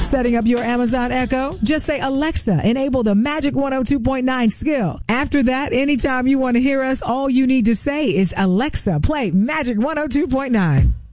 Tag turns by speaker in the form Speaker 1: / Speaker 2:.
Speaker 1: Setting up your Amazon Echo? Just say, Alexa, enable the Magic 102.9 skill. After that, anytime you want to hear us, all you need to say is, Alexa, play Magic 102.9.